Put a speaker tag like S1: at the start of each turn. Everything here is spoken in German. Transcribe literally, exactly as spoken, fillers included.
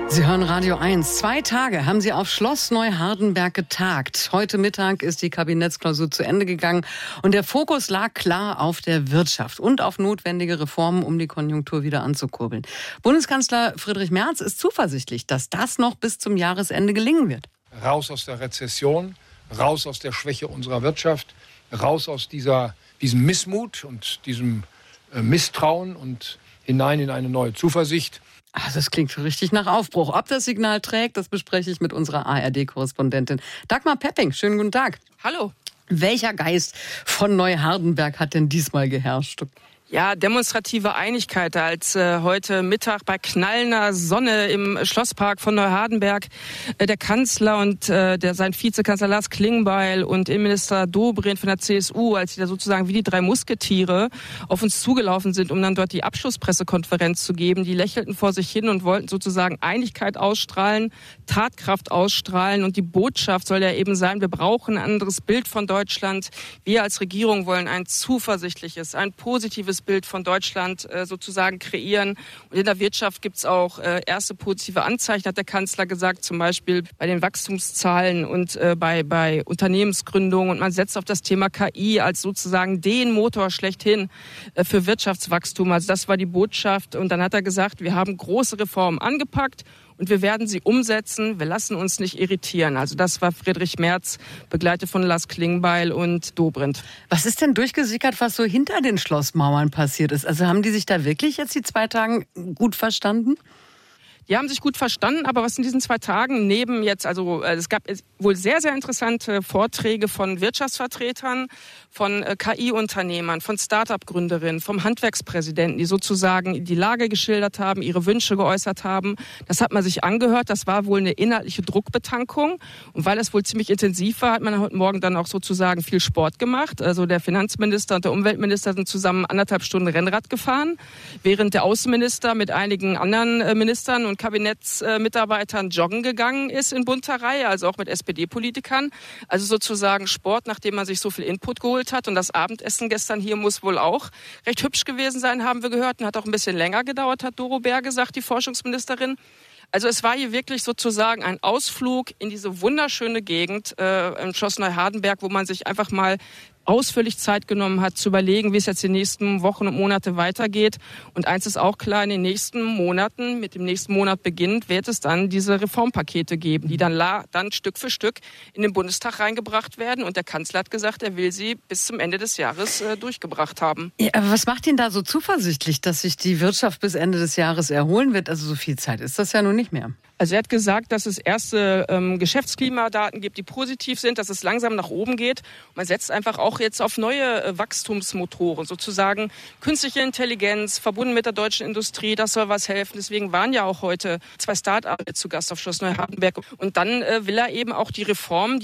S1: Sie hören Radio eins. Zwei Tage haben Sie auf Schloss Neuhardenberg getagt. Heute Mittag ist die Kabinettsklausur zu Ende gegangen und der Fokus lag klar auf der Wirtschaft und auf notwendige Reformen, um die Konjunktur wieder anzukurbeln. Bundeskanzler Friedrich Merz ist zuversichtlich, dass das noch bis zum Jahresende gelingen wird.
S2: Raus aus der Rezession, raus aus der Schwäche unserer Wirtschaft, raus aus dieser, diesem Missmut und diesem äh, Misstrauen und hinein in eine neue Zuversicht.
S1: Also das klingt richtig nach Aufbruch. Ob das Signal trägt, das bespreche ich mit unserer A R D-Korrespondentin Dagmar Pepping. Schönen guten Tag.
S3: Hallo.
S1: Welcher Geist von Neuhardenberg hat denn diesmal geherrscht?
S3: Ja, demonstrative Einigkeit, als äh, heute Mittag bei knallender Sonne im Schlosspark von Neuhardenberg äh, der Kanzler und äh, der, sein Vizekanzler Lars Klingbeil und Innenminister Dobrindt von der C S U, als sie da sozusagen wie die drei Musketiere auf uns zugelaufen sind, um dann dort die Abschlusspressekonferenz zu geben. Die lächelten vor sich hin und wollten sozusagen Einigkeit ausstrahlen, Tatkraft ausstrahlen, und die Botschaft soll ja eben sein: Wir brauchen ein anderes Bild von Deutschland. Wir als Regierung wollen ein zuversichtliches, ein positives Bild von Deutschland äh, sozusagen kreieren. Und in der Wirtschaft gibt es auch äh, erste positive Anzeichen, hat der Kanzler gesagt, zum Beispiel bei den Wachstumszahlen und äh, bei, bei Unternehmensgründungen. Und man setzt auf das Thema K I als sozusagen den Motor schlechthin äh, für Wirtschaftswachstum. Also das war die Botschaft. Und dann hat er gesagt, wir haben große Reformen angepackt und wir werden sie umsetzen. Wir lassen uns nicht irritieren. Also das war Friedrich Merz, begleitet von Lars Klingbeil und Dobrindt.
S1: Was ist denn durchgesickert, was so hinter den Schlossmauern passiert ist? Also haben die sich da wirklich jetzt die zwei Tage gut verstanden?
S3: Die haben sich gut verstanden, aber was in diesen zwei Tagen neben jetzt, also es gab wohl sehr, sehr interessante Vorträge von Wirtschaftsvertretern, von K I-Unternehmern, von Start-up-Gründerinnen, vom Handwerkspräsidenten, die sozusagen die Lage geschildert haben, ihre Wünsche geäußert haben. Das hat man sich angehört, das war wohl eine inhaltliche Druckbetankung. Und weil es wohl ziemlich intensiv war, hat man heute Morgen dann auch sozusagen viel Sport gemacht. Also der Finanzminister und der Umweltminister sind zusammen anderthalb Stunden Rennrad gefahren, während der Außenminister mit einigen anderen Ministern und Kabinettsmitarbeitern joggen gegangen ist in bunter Reihe, also auch mit S P D-Politikern. Also sozusagen Sport, nachdem man sich so viel Input geholt hat. Und das Abendessen gestern hier muss wohl auch recht hübsch gewesen sein, haben wir gehört. Und hat auch ein bisschen länger gedauert, hat Doro Bär gesagt, die Forschungsministerin. Also es war hier wirklich sozusagen ein Ausflug in diese wunderschöne Gegend äh, im Schloss Neuhardenberg, wo man sich einfach mal ausführlich Zeit genommen hat, zu überlegen, wie es jetzt die nächsten Wochen und Monate weitergeht. Und eins ist auch klar, in den nächsten Monaten, mit dem nächsten Monat beginnend, wird es dann diese Reformpakete geben, die dann, la, dann Stück für Stück in den Bundestag reingebracht werden. Und der Kanzler hat gesagt, er will sie bis zum Ende des Jahres äh, durchgebracht haben.
S1: Ja, aber was macht ihn da so zuversichtlich, dass sich die Wirtschaft bis Ende des Jahres erholen wird? Also so viel Zeit ist das ja nun nicht mehr.
S3: Also er hat gesagt, dass es erste ähm, Geschäftsklimadaten gibt, die positiv sind, dass es langsam nach oben geht. Man setzt einfach auch jetzt auf neue äh, Wachstumsmotoren, sozusagen künstliche Intelligenz, verbunden mit der deutschen Industrie, das soll was helfen. Deswegen waren ja auch heute zwei Start-ups zu Gast auf Schloss Neuhardenberg. Und dann äh, will er eben auch die Reformen,